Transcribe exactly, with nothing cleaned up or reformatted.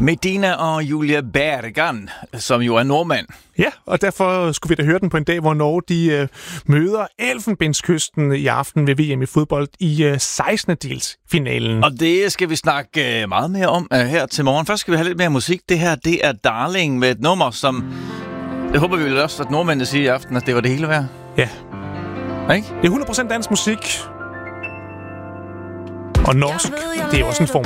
Medina og Julia Bergan, som jo er nordmand. Ja, og derfor skulle vi da høre den på en dag, hvor Norge de øh, møder Elfenbenskysten i aften ved V M i fodbold i øh, sekstende-delsfinalen. Og det skal vi snakke øh, meget mere om øh, her til morgen. Først skal vi have lidt mere musik. Det her, det er Darling med et nummer, som... Det håber vi vel også, at nordmændene siger i aften, at det var det hele værd. Ja. Ikke? Det er hundrede procent dansk musik. Og norsk, det er også en form